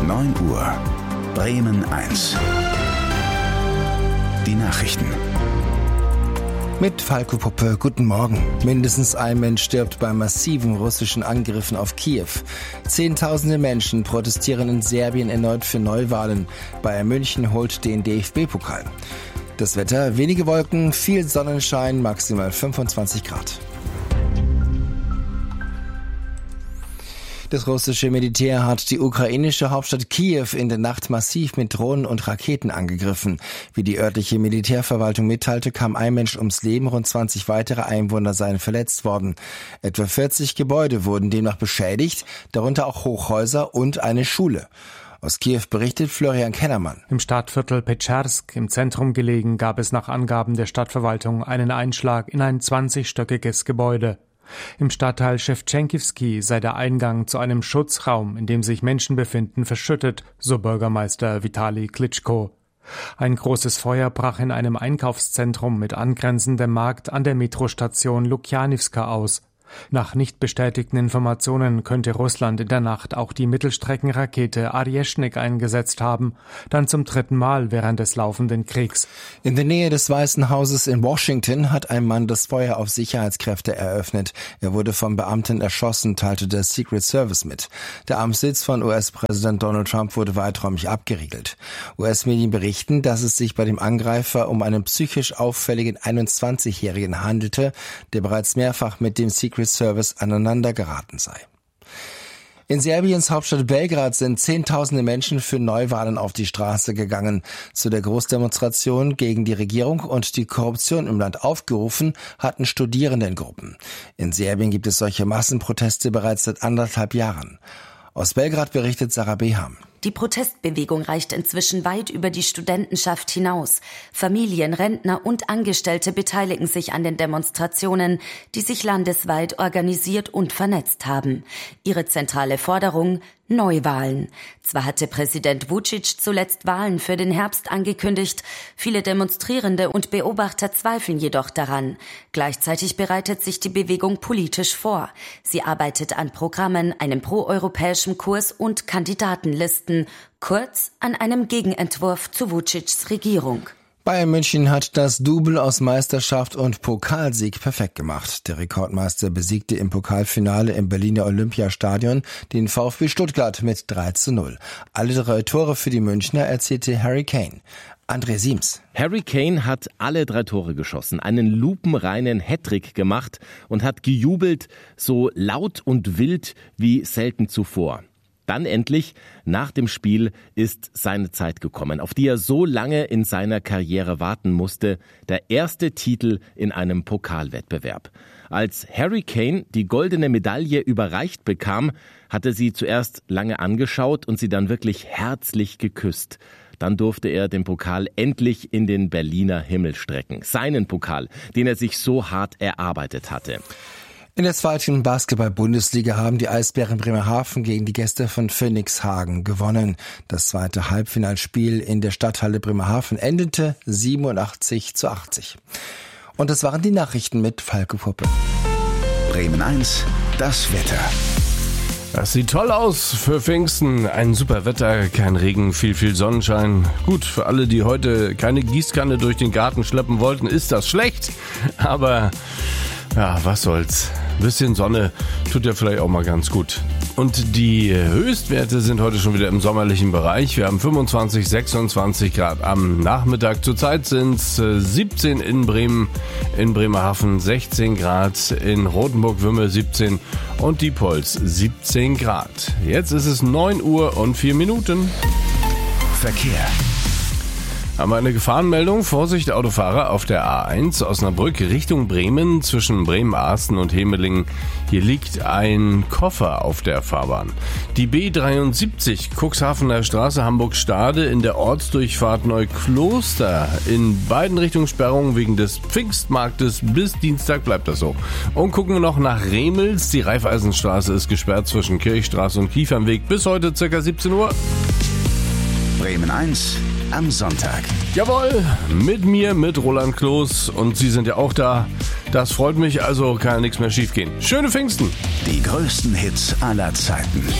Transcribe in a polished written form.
9 Uhr. Bremen 1. Die Nachrichten. Mit Falco Puppe, guten Morgen. Mindestens ein Mensch stirbt bei massiven russischen Angriffen auf Kiew. Zehntausende Menschen protestieren in Serbien erneut für Neuwahlen. Bayern München holt den DFB-Pokal. Das Wetter, wenige Wolken, viel Sonnenschein, maximal 25 Grad. Das russische Militär hat die ukrainische Hauptstadt Kiew in der Nacht massiv mit Drohnen und Raketen angegriffen. Wie die örtliche Militärverwaltung mitteilte, kam ein Mensch ums Leben, rund 20 weitere Einwohner seien verletzt worden. Etwa 40 Gebäude wurden demnach beschädigt, darunter auch Hochhäuser und eine Schule. Aus Kiew berichtet Florian Kennermann. Im Stadtviertel Petschersk, im Zentrum gelegen, gab es nach Angaben der Stadtverwaltung einen Einschlag in ein 20-stöckiges Gebäude. Im Stadtteil Schewtschenkivski sei der Eingang zu einem Schutzraum, in dem sich Menschen befinden, verschüttet, so Bürgermeister Vitali Klitschko. Ein großes Feuer brach in einem Einkaufszentrum mit angrenzendem Markt an der Metrostation Lukjanivka aus. Nach nicht bestätigten Informationen könnte Russland in der Nacht auch die Mittelstreckenrakete Arjeschnik eingesetzt haben, dann zum 3. Mal während des laufenden Kriegs. In der Nähe des Weißen Hauses in Washington hat ein Mann das Feuer auf Sicherheitskräfte eröffnet. Er wurde vom Beamten erschossen, teilte der Secret Service mit. Der Amtssitz von US-Präsident Donald Trump wurde weiträumig abgeriegelt. US-Medien berichten, dass es sich bei dem Angreifer um einen psychisch auffälligen 21-Jährigen handelte, der bereits mehrfach mit dem Secret Service aneinander geraten sei. In Serbiens Hauptstadt Belgrad sind Zehntausende Menschen für Neuwahlen auf die Straße gegangen. Zu der Großdemonstration gegen die Regierung und die Korruption im Land aufgerufen hatten Studierendengruppen. In Serbien gibt es solche Massenproteste bereits seit 1,5 Jahren. Aus Belgrad berichtet Sarah Beham. Die Protestbewegung reicht inzwischen weit über die Studentenschaft hinaus. Familien, Rentner und Angestellte beteiligen sich an den Demonstrationen, die sich landesweit organisiert und vernetzt haben. Ihre zentrale Forderung: Neuwahlen. Zwar hatte Präsident Vučić zuletzt Wahlen für den Herbst angekündigt, viele Demonstrierende und Beobachter zweifeln jedoch daran. Gleichzeitig bereitet sich die Bewegung politisch vor. Sie arbeitet an Programmen, einem proeuropäischen Kurs und Kandidatenlisten, kurz an einem Gegenentwurf zu Vučićs Regierung. Bayern München hat das Double aus Meisterschaft und Pokalsieg perfekt gemacht. Der Rekordmeister besiegte im Pokalfinale im Berliner Olympiastadion den VfB Stuttgart mit 3:0. Alle 3 Tore für die Münchner erzielte Harry Kane. André Siems. Harry Kane hat alle 3 Tore geschossen, einen lupenreinen Hattrick gemacht und hat gejubelt, so laut und wild wie selten zuvor. Dann endlich, nach dem Spiel, ist seine Zeit gekommen, auf die er so lange in seiner Karriere warten musste, der erste Titel in einem Pokalwettbewerb. Als Harry Kane die goldene Medaille überreicht bekam, hatte sie zuerst lange angeschaut und sie dann wirklich herzlich geküsst. Dann durfte er den Pokal endlich in den Berliner Himmel strecken. Seinen Pokal, den er sich so hart erarbeitet hatte. In der 2. Basketball-Bundesliga haben die Eisbären Bremerhaven gegen die Gäste von Phoenix Hagen gewonnen. Das 2. Halbfinalspiel in der Stadthalle Bremerhaven endete 87:80. Und das waren die Nachrichten mit Falco Puppe. Bremen 1, das Wetter. Das sieht toll aus für Pfingsten. Ein super Wetter, kein Regen, viel Sonnenschein. Gut, für alle, die heute keine Gießkanne durch den Garten schleppen wollten, ist das schlecht. Aber ja, was soll's. Ein bisschen Sonne tut ja vielleicht auch mal ganz gut. Und die Höchstwerte sind heute schon wieder im sommerlichen Bereich. Wir haben 25, 26 Grad am Nachmittag. Zurzeit sind es 17 in Bremen, in Bremerhaven 16 Grad, in Rothenburg-Wümme 17 und Diepholz 17 Grad. Jetzt ist es 9 Uhr und 4 Minuten. Verkehr. Haben wir eine Gefahrenmeldung. Vorsicht, Autofahrer auf der A1 Osnabrück Richtung Bremen zwischen Bremen-Arsten und Hemelingen. Hier liegt ein Koffer auf der Fahrbahn. Die B73 Cuxhavener Straße Hamburg-Stade in der Ortsdurchfahrt Neukloster. In beiden Richtungen Sperrung wegen des Pfingstmarktes. Bis Dienstag bleibt das so. Und gucken wir noch nach Remels. Die Raiffeisenstraße ist gesperrt zwischen Kirchstraße und Kiefernweg bis heute ca. 17 Uhr. Bremen 1 am Sonntag. Jawohl, mit mir, mit Roland Kloß, und Sie sind ja auch da. Das freut mich, also kann nichts mehr schiefgehen. Schöne Pfingsten! Die größten Hits aller Zeiten.